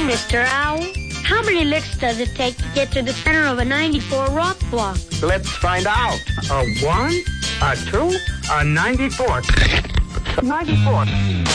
Mr. Owl. How many licks does it take to get to the center of a 94 rock block? Let's find out. A 1, a 2, a 94. 94.